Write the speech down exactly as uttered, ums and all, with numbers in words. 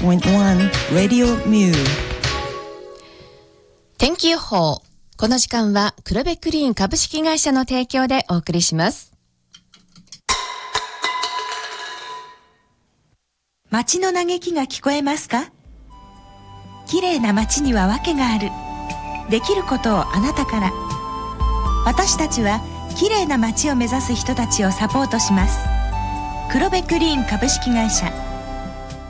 ポイントワン Radio Mu。 天気予報。この時間は黒部クリーン株式会社の提供でお送りします。 街の嘆きが聞こえますか？綺麗な街には訳がある。できることをあなたから。私たちは綺麗な街を目指す人たちをサポートします。黒部クリーン株式会社。